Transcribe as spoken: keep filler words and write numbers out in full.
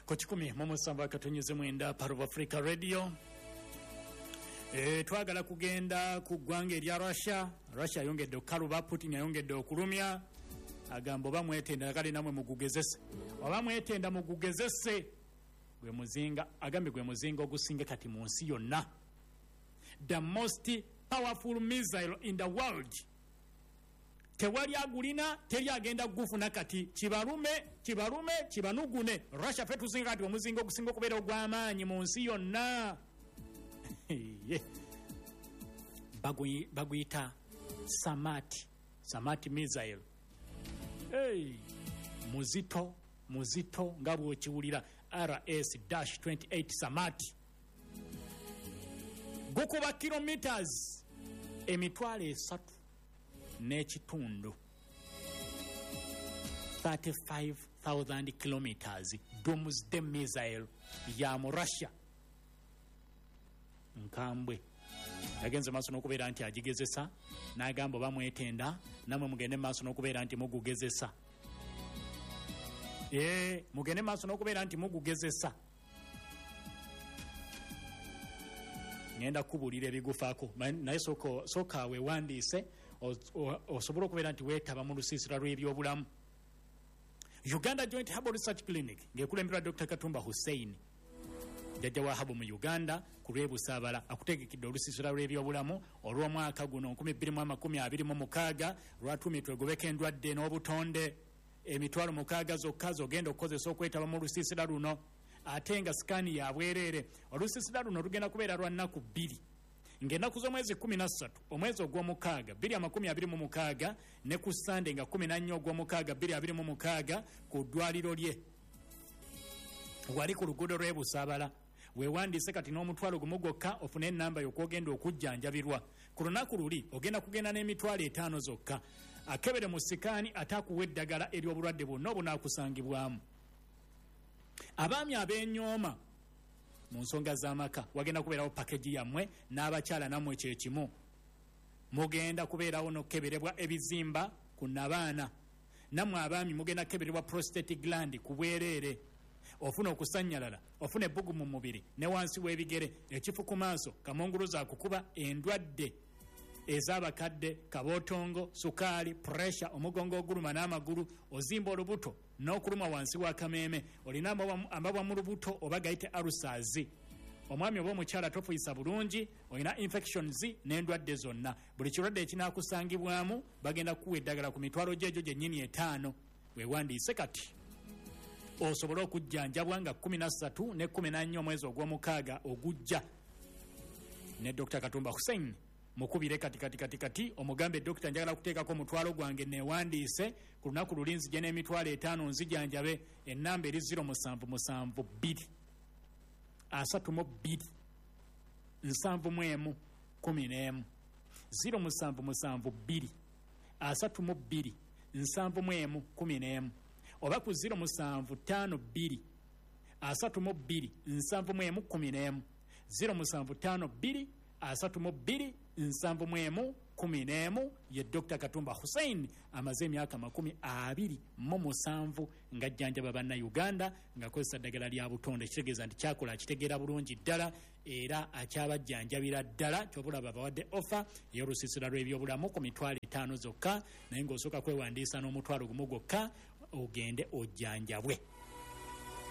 ku kikumi mu musanvu akatonnyeze mwenda Part of Africa Radio. E, twagala kugenda ku ggwanga erya Russia. Russia yongedde okukaluba, Putin yongedde okulumya. Agambo bamwetenda kale namwe mugugezese. Oba mwetenda mugugezese. Gwe muzinga, agambe gwe muzinga ogusinge kati mu nsi yonna. The most powerful missile in the world. Tewali agulina, teri agenda gufuna kati kibalume, kibalume, kibanugune. Russia fe tuzinga kati omuzinga ogusinga okubeera ogw'amaanyi mu nsi yonna. Bagui baguyita Samati, Samati missile. Hey, muzito, muzito nga bw'okiwulira R S twenty-eight Samati. Gukuba kilometers emitwalo esatu n'ekitundu. thirty-five thousand kilometers doomsday missile ya mu Russia. Nkambwe yagenze maaso n'okubeera nti agigezesa n'agamba bamwetenda namwe mugende maaso n'okubeera nti mugugezesa. Eh, mugende maaso n'okubeera nti mugugezesa. Ngenda kubulira ebigufaako naye soko soka we wandiise osobola okubeera nti weetaba mu lusiisira lw'ebyobulamu. Uganda Joint Herbal Research Clinic ng'ekulembera Doctor Katumba Hussein jajja wa habu mu Uganda ku lw'ebusaabala akutegekidde olusiisira lw'ebyobulamu olw'omwaka guno bbiri abiri mu mukaaga lwatuumitwe egobeka endwadde n'obutonde emitwalo mukaaga zokka zogenda okukozesa okwetaba mu lusiisira luno. Ate nga sikaani ya bwereere olusiisira luno lugenda kubeera lwa nnaku bbiri ng'ennaku z'omwezi kumi na ssatu omwezi ogw'omukaaga bbiri amakumi abiri mu mukaaga ne ku Sande nga kumi na nnya ogw'omukaaga bbiri abiri mu mukaaga ku ddwaliro lye wali ku luguudo lw'ebusaabala. Weewandiise kati n'omutwalo gumu gwokka ofune ennamba y'okwogenda okujjanjabirwa. Ku lunaku luli ogenda kugenda n'emitwalo etaano zokka. Akebere mu sikaani ataakuwa eddagala ery'obulwadde bwonna obunaakusangibwamu. Abaami ab'enyooma mu nsonga z'amaka wagenda kubeerawo pakeji yammwe n'abakyala nammwe kye kimu. Mugenda kubeerawo n'okukeberebwa ebizimba ku nabaana. Nammwe abaami mugenda kukeberebwa prostate gland ku bwereere. Ofuna okusanyalala, ofuna ebbugu mu mubiri ne wansi w'ebigere, ekifu ku maaso, kamunguluza akukuba, endwadde ez'abakadde, kabootongo, sukaali, pressure, omugongo oguluma n'amagulu, ozimba olubuto n'okuluma wansi wa kameeme, olina amabwa mu lubuto oba gayite ulcers. Omwami oba omukyala tofuyisa bulungi, olina infections n'endwadde zonna. Buli kirwadde ekinaakusangibwamu bagenda kukuwa eddagala ku mitwalo gy'egyo gyennyini etaano. Weewandiise kati osobola okujjanjabwa nga kumi na ssatu ne kumi na nnya omwezi ogw'omukaaga ogujja ne Doctor Katumba Hussein mukubire kati kati kati kati omugambe Doctor njagala kuteekako omutwalo gwange neewandiise ku lunaku lulinzi gye n'emitwalo etaano nzijanjabe. Ennamba eri zero musanvu musanvu bbiri asatu mu bbiri nsanvu mu emu kumi n'emu zero musanvu musanvu bbiri asatu mu bbiri nsanvu mu emu kumi n'emu oba ku zero musanvu ttaano bbiri asatu mu bbiri nsanvu mu emu kumi n'emu zero musanvu ttaano bbiri asatu mu bbiri nsanvu mu emu kumi n'emu. Ye Doctor Katumba Hussein amaze emyaka makumi abiri mu musanvu ng'ajjanjaba bannayuganda ng'akozesa ddagala lya butonde. Kitegeeza nti kyakola akitegeera bulungi ddala era akyabajjanjabira ddala. Kyobulaba bawadde offer ey'olusiisira lw'ebyobulamu ku mitwalo etaano zokka naye ng'osooka kwewandiisa n'omutwalo gumu gwokka ogende ojjanjabwe.